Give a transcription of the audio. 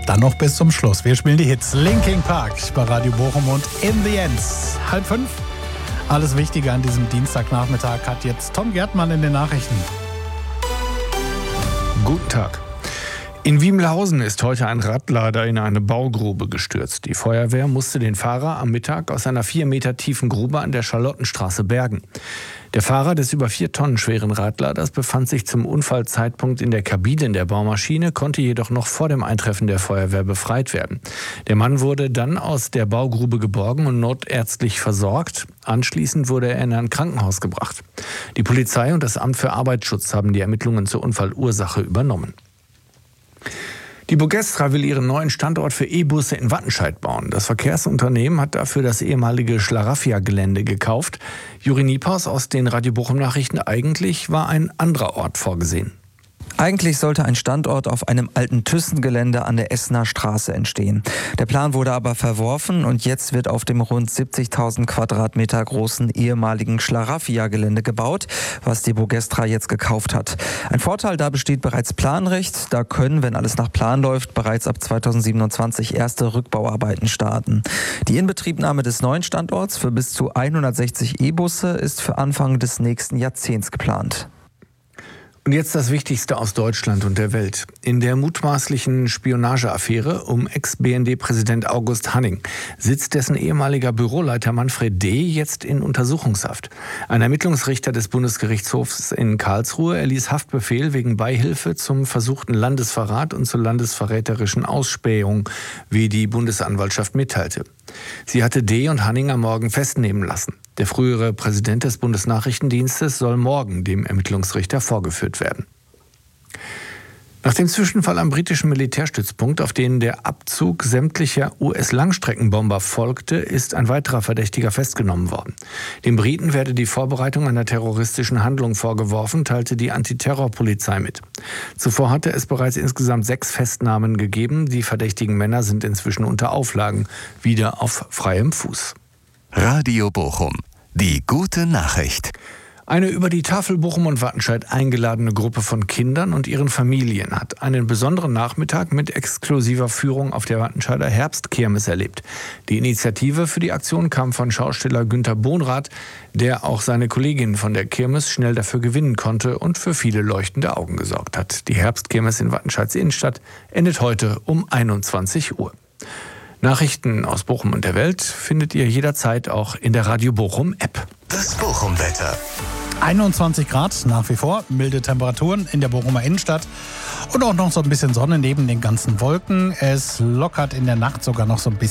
Dann noch bis zum Schluss. Wir spielen die Hits Linkin Park bei Radio Bochum und In the End. 4:30. Alles Wichtige an diesem Dienstagnachmittag hat jetzt Tom Gärtmann in den Nachrichten. Guten Tag. In Wiemlhausen ist heute ein Radlader in eine Baugrube gestürzt. Die Feuerwehr musste den Fahrer am Mittag aus einer 4 Meter tiefen Grube an der Charlottenstraße bergen. Der Fahrer des über 4 Tonnen schweren Radladers befand sich zum Unfallzeitpunkt in der Kabine der Baumaschine, konnte jedoch noch vor dem Eintreffen der Feuerwehr befreit werden. Der Mann wurde dann aus der Baugrube geborgen und notärztlich versorgt. Anschließend wurde er in ein Krankenhaus gebracht. Die Polizei und das Amt für Arbeitsschutz haben die Ermittlungen zur Unfallursache übernommen. Die Bogestra will ihren neuen Standort für E-Busse in Wattenscheid bauen. Das Verkehrsunternehmen hat dafür das ehemalige Schlaraffia-Gelände gekauft. Juri Niepaus aus den Radio Bochum Nachrichten: Eigentlich war ein anderer Ort vorgesehen. Eigentlich sollte ein Standort auf einem alten Thyssen-Gelände an der Essener Straße entstehen. Der Plan wurde aber verworfen und jetzt wird auf dem rund 70.000 Quadratmeter großen ehemaligen Schlaraffia-Gelände gebaut, was die Bogestra jetzt gekauft hat. Ein Vorteil: Da besteht bereits Planrecht. Da können, wenn alles nach Plan läuft, bereits ab 2027 erste Rückbauarbeiten starten. Die Inbetriebnahme des neuen Standorts für bis zu 160 E-Busse ist für Anfang des nächsten Jahrzehnts geplant. Und jetzt das Wichtigste aus Deutschland und der Welt. In der mutmaßlichen Spionageaffäre um Ex-BND-Präsident August Hanning sitzt dessen ehemaliger Büroleiter Manfred D. jetzt in Untersuchungshaft. Ein Ermittlungsrichter des Bundesgerichtshofs in Karlsruhe erließ Haftbefehl wegen Beihilfe zum versuchten Landesverrat und zur landesverräterischen Ausspähung, wie die Bundesanwaltschaft mitteilte. Sie hatte D. und Hanning am Morgen festnehmen lassen. Der frühere Präsident des Bundesnachrichtendienstes soll morgen dem Ermittlungsrichter vorgeführt werden. Nach dem Zwischenfall am britischen Militärstützpunkt, auf den der Abzug sämtlicher US-Langstreckenbomber folgte, ist ein weiterer Verdächtiger festgenommen worden. Den Briten werde die Vorbereitung einer terroristischen Handlung vorgeworfen, teilte die Antiterrorpolizei mit. Zuvor hatte es bereits insgesamt 6 Festnahmen gegeben. Die verdächtigen Männer sind inzwischen unter Auflagen wieder auf freiem Fuß. Radio Bochum, die gute Nachricht. Eine über die Tafel Bochum und Wattenscheid eingeladene Gruppe von Kindern und ihren Familien hat einen besonderen Nachmittag mit exklusiver Führung auf der Wattenscheider Herbstkirmes erlebt. Die Initiative für die Aktion kam von Schausteller Günter Bohnrath, der auch seine Kollegin von der Kirmes schnell dafür gewinnen konnte und für viele leuchtende Augen gesorgt hat. Die Herbstkirmes in Wattenscheids Innenstadt endet heute um 21 Uhr. Nachrichten aus Bochum und der Welt findet ihr jederzeit auch in der Radio Bochum App. Das Bochum-Wetter. 21 Grad nach wie vor, milde Temperaturen in der Bochumer Innenstadt und auch noch so ein bisschen Sonne neben den ganzen Wolken. Es lockert in der Nacht sogar noch so ein bisschen.